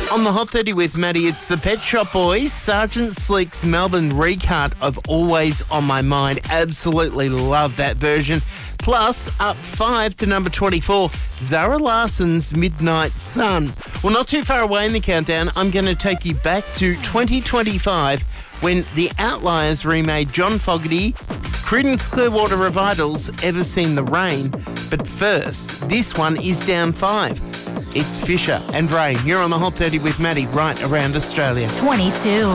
On the Hot 30 with Maddie, it's the Pet Shop Boys. Sergeant Sleek's Melbourne recut of Always on My Mind. Absolutely love that version. Plus, up 5 to number 24, Zara Larson's Midnight Sun. Well, not too far away in the countdown, I'm going to take you back to 2025 when the Outliers remade John Fogerty, Creedence Clearwater Revival's Ever Seen the Rain. But first, this one is down 5. It's Fisher and Rain. You're on the Hot 30 with Maddie, right around Australia. 22.